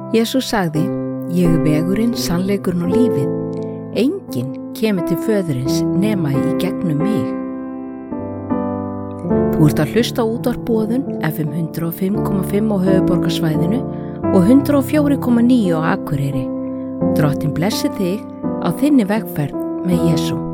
Jesús sagði: Ég er vegurinn, sannleikurinn og lífið. Enginn kemur til föðurins nema í gegnum mig. Þú ert að hlusta á útvarpboðun FM 105,5 á höfuðborgarsvæðinu og 104,9 á Akureyri. Drottinn blessi þig á þinni vegferð með Jesú.